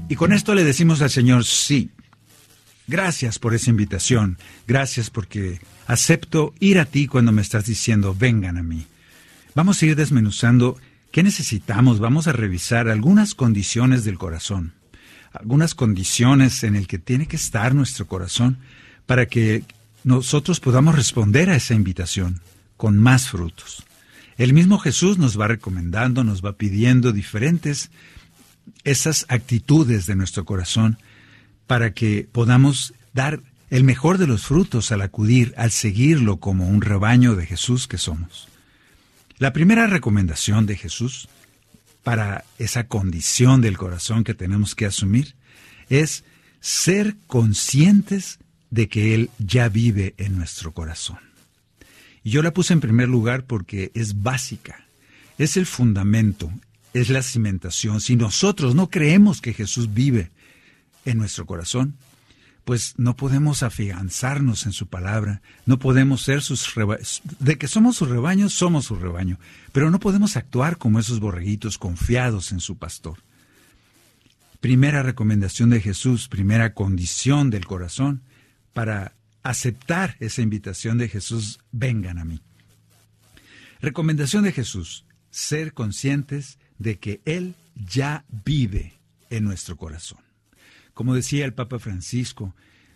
Y con esto le decimos al Señor, sí, gracias por esa invitación, gracias porque acepto ir a ti cuando me estás diciendo, vengan a mí. Vamos a ir desmenuzando qué necesitamos, vamos a revisar algunas condiciones del corazón, algunas condiciones en el que tiene que estar nuestro corazón para que nosotros podamos responder a esa invitación con más frutos. El mismo Jesús nos va recomendando, nos va pidiendo diferentes esas actitudes de nuestro corazón para que podamos dar el mejor de los frutos al acudir, al seguirlo como un rebaño de Jesús que somos. La primera recomendación de Jesús para esa condición del corazón que tenemos que asumir es ser conscientes de que Él ya vive en nuestro corazón. Y yo la puse en primer lugar porque es básica, es el fundamento, es la cimentación. Si nosotros no creemos que Jesús vive en nuestro corazón, pues no podemos afianzarnos en su palabra, no podemos ser sus rebaños. De que somos su rebaño, somos su rebaño, pero no podemos actuar como esos borreguitos confiados en su pastor. Primera recomendación de Jesús, primera condición del corazón para aceptar esa invitación de Jesús, vengan a mí. Recomendación de Jesús, ser conscientes de que Él ya vive en nuestro corazón. Como decía el Papa Francisco,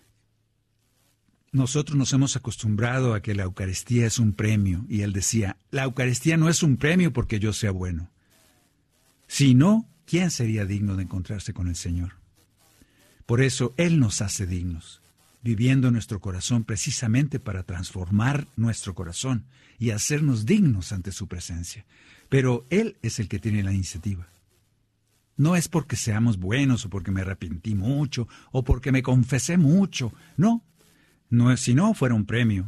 nosotros nos hemos acostumbrado a que la Eucaristía es un premio, y él decía, la Eucaristía no es un premio porque yo sea bueno. Si no, ¿quién sería digno de encontrarse con el Señor? Por eso Él nos hace dignos, viviendo en nuestro corazón precisamente para transformar nuestro corazón y hacernos dignos ante su presencia. Pero Él es el que tiene la iniciativa. No es porque seamos buenos o porque me arrepentí mucho o porque me confesé mucho. No es, si no fuera un premio.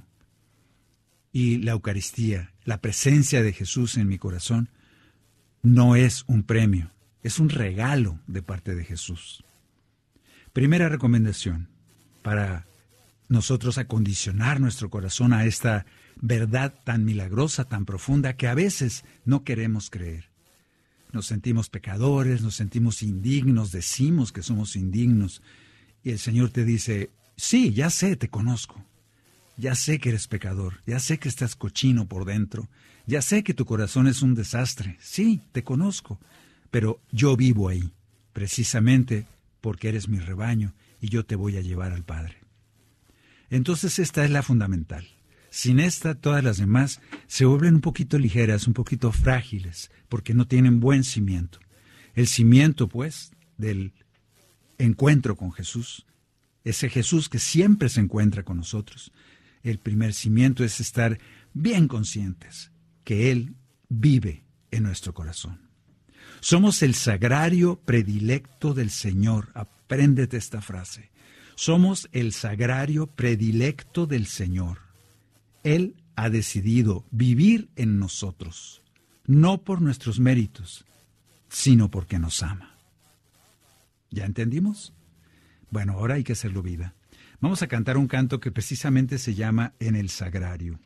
Y la Eucaristía, la presencia de Jesús en mi corazón, no es un premio, es un regalo de parte de Jesús. Primera recomendación para nosotros acondicionar nuestro corazón a esta verdad tan milagrosa, tan profunda, que a veces no queremos creer. Nos sentimos pecadores, nos sentimos indignos, decimos que somos indignos. Y el Señor te dice, sí, ya sé, te conozco. Ya sé que eres pecador, ya sé que estás cochino por dentro, ya sé que tu corazón es un desastre. Sí, te conozco, pero yo vivo ahí, precisamente porque eres mi rebaño y yo te voy a llevar al Padre. Entonces esta es la fundamental. Sin esta, todas las demás se vuelven un poquito ligeras, un poquito frágiles, porque no tienen buen cimiento. El cimiento, pues, del encuentro con Jesús, ese Jesús que siempre se encuentra con nosotros, el primer cimiento es estar bien conscientes que Él vive en nuestro corazón. Somos el sagrario predilecto del Señor. Apréndete esta frase. Somos el sagrario predilecto del Señor. Él ha decidido vivir en nosotros, no por nuestros méritos, sino porque nos ama. ¿Ya entendimos? Bueno, ahora hay que hacerlo vida. Vamos a cantar un canto que precisamente se llama En el Sagrario.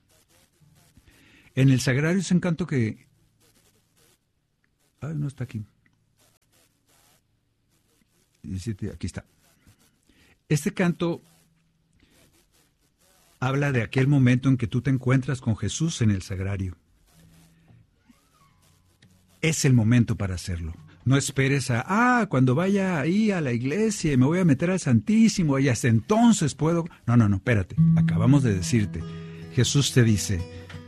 En el Sagrario es un canto que... Ay, no está aquí. 17, aquí está. Este canto habla de aquel momento en que tú te encuentras con Jesús en el Sagrario. Es el momento para hacerlo. No esperes cuando vaya ahí a la iglesia y me voy a meter al Santísimo y hasta entonces puedo... No, espérate. Acabamos de decirte. Jesús te dice,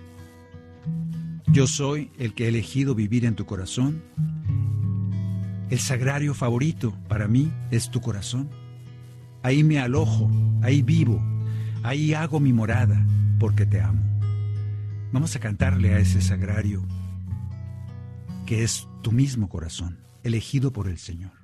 yo soy el que he elegido vivir en tu corazón. El sagrario favorito para mí es tu corazón. Ahí me alojo, ahí vivo, ahí hago mi morada porque te amo. Vamos a cantarle a ese sagrario que es tu mismo corazón, elegido por el Señor.